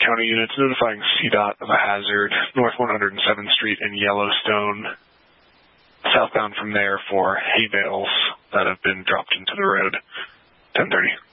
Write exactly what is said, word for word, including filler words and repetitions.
County units notifying C DOT of a hazard north one hundred seventh Street in Yellowstone, southbound from there for hay bales that have been dropped into the road. ten thirty.